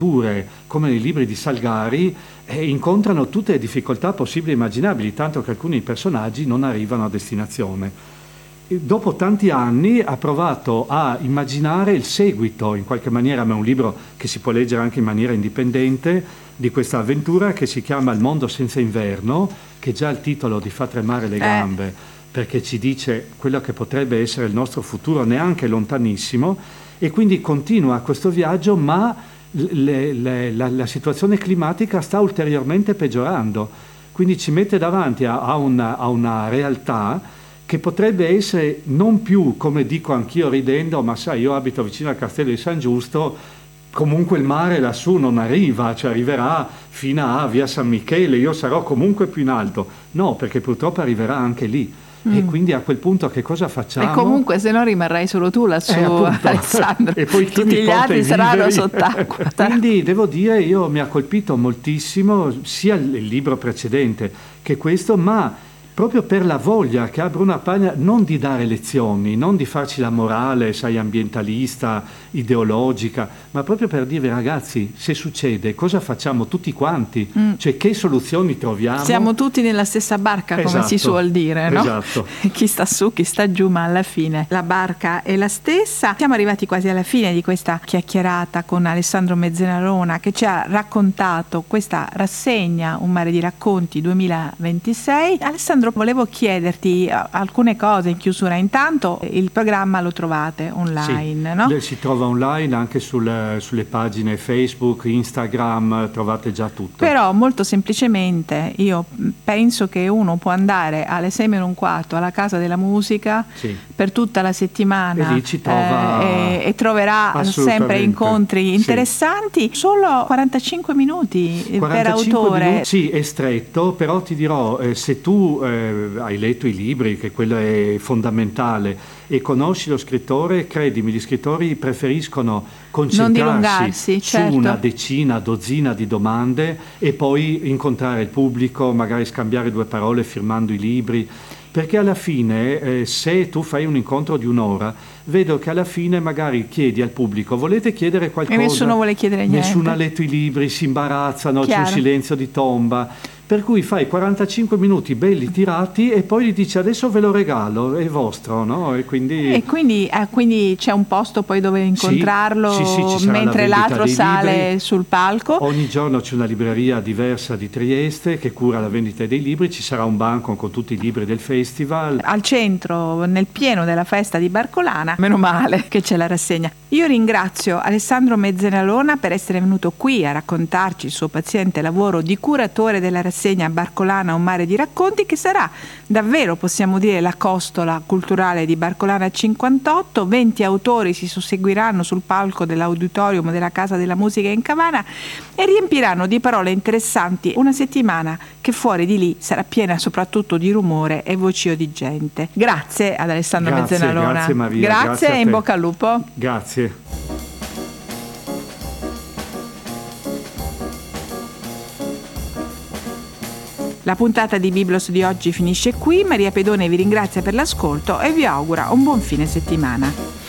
come nei libri di Salgari, incontrano tutte le difficoltà possibili e immaginabili, tanto che alcuni personaggi non arrivano a destinazione. Dopo tanti anni ha provato a immaginare il seguito, in qualche maniera, ma è un libro che si può leggere anche in maniera indipendente, di questa avventura che si chiama Il mondo senza inverno, che già il titolo ti fa tremare le gambe, perché ci dice quello che potrebbe essere il nostro futuro neanche lontanissimo, e quindi continua questo viaggio, ma la situazione climatica sta ulteriormente peggiorando, quindi ci mette davanti a una realtà che potrebbe essere non più, come dico anch'io ridendo, ma sai, io abito vicino al castello di San Giusto, comunque il mare lassù non arriva, cioè arriverà fino a via San Michele, io sarò comunque più in alto. No, perché purtroppo arriverà anche lì. E quindi a quel punto che cosa facciamo? E comunque se no rimarrai solo tu lassù, Alessandro. E poi tutti gli altri saranno sott'acqua. Quindi devo dire, io mi ha colpito moltissimo sia il libro precedente che questo, ma proprio per la voglia che ha Bruno Paglia non di dare lezioni, non di farci la morale, sai, ambientalista, ideologica, ma proprio per dire, ragazzi, se succede, cosa facciamo tutti quanti? Cioè, che soluzioni troviamo? Siamo tutti nella stessa barca, come si suol dire, no? Esatto. Chi sta su, chi sta giù, ma alla fine la barca è la stessa. Siamo arrivati quasi alla fine di questa chiacchierata con Alessandro Mezzenalona, che ci ha raccontato questa rassegna Un mare di racconti 2026. Alessandro, volevo chiederti alcune cose in chiusura. Intanto il programma lo trovate online, sì, no? Si trova online anche sulle pagine Facebook, Instagram, trovate già tutto. Però molto semplicemente io penso che uno può andare alle 6:15 alla Casa della Musica, sì, per tutta la settimana, e lì ci trova e troverà sempre incontri interessanti. Sì. Solo 45 minuti 45 per autore. Minuti, sì, è stretto, però ti dirò, se tu hai letto i libri, che quello è fondamentale, e conosci lo scrittore, credimi, gli scrittori preferiscono concentrarsi su una decina, dozzina di domande e poi incontrare il pubblico, magari scambiare due parole firmando i libri, perché alla fine se tu fai un incontro di un'ora, vedo che alla fine magari chiedi al pubblico, volete chiedere qualcosa? E nessuno vuole chiedere niente. Nessuno ha letto i libri, si imbarazzano, c'è un silenzio di tomba. Per cui fai 45 minuti belli tirati e poi gli dici adesso ve lo regalo, è vostro, no? E quindi c'è un posto poi dove incontrarlo, sì, mentre l'altro sale libri sul palco. Ogni giorno c'è una libreria diversa di Trieste che cura la vendita dei libri, ci sarà un banco con tutti i libri del festival. Al centro, nel pieno della festa di Barcolana, meno male che c'è la rassegna. Io ringrazio Alessandro Mezzenalona per essere venuto qui a raccontarci il suo paziente lavoro di curatore della rassegna Barcolana Un mare di racconti, che sarà davvero, possiamo dire, la costola culturale di Barcolana 58. 20 autori si susseguiranno sul palco dell'auditorium della Casa della Musica in Cavana e riempiranno di parole interessanti una settimana che fuori di lì sarà piena soprattutto di rumore e vocio di gente. Grazie ad Alessandro Mezzenalona. Grazie Maria. Grazie e in bocca al lupo. Grazie. La puntata di Biblos di oggi finisce qui. Maria Pedone vi ringrazia per l'ascolto e vi augura un buon fine settimana.